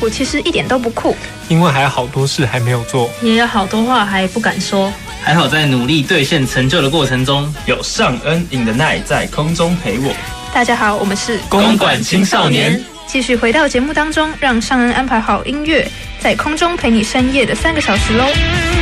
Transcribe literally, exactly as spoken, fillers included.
我其实一点都不酷， 因为还有好多事还没有做， 也有好多话还不敢说。 还好在努力兑现成就的过程中， 有尚恩 in the night 在空中陪我。 大家好，我们是公馆青少年。 继续回到节目当中，让尚恩安排好音乐，在空中陪你深夜的三个小时喽。